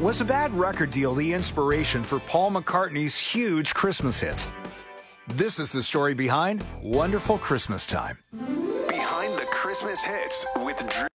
Was a bad record deal the inspiration for Paul McCartney's huge Christmas hits? This is the story behind Wonderful Christmas Time. Behind the Christmas hits with Drew.